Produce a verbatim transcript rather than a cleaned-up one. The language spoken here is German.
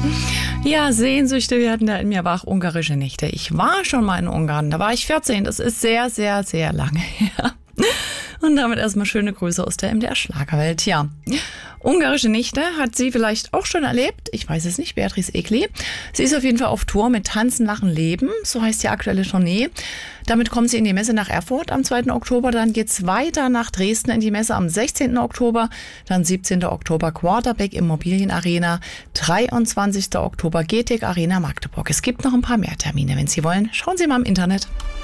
Ja, Sehnsüchte werden da in mir wach, ungarische Nächte. Ich war schon mal in Ungarn, da war ich vierzehn, das ist sehr, sehr, sehr lange her. Und damit erstmal schöne Grüße aus der M D R-Schlagerwelt. Ja, ungarische Nächte hat sie vielleicht auch schon erlebt. Ich weiß es nicht, Beatrice Egli. Sie ist auf jeden Fall auf Tour mit Tanzen, Lachen, Leben. So heißt die aktuelle Tournee. Damit kommt sie in die Messe nach Erfurt am zweiten Oktober. Dann geht's weiter nach Dresden in die Messe am sechzehnten Oktober. Dann siebzehnten Oktober Quarterback Immobilienarena. dreiundzwanzigsten Oktober G T E C Arena Magdeburg. Es gibt noch ein paar mehr Termine. Wenn Sie wollen, schauen Sie mal im Internet.